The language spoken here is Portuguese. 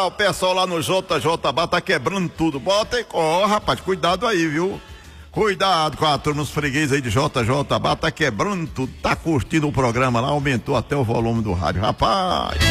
o pessoal lá no JJBá tá quebrando tudo. Bota aí, rapaz, cuidado aí, viu? Cuidado com a turma, os fregueses aí de JJBá, tá quebrando tudo, tá curtindo o programa lá, aumentou até o volume do rádio, rapaz.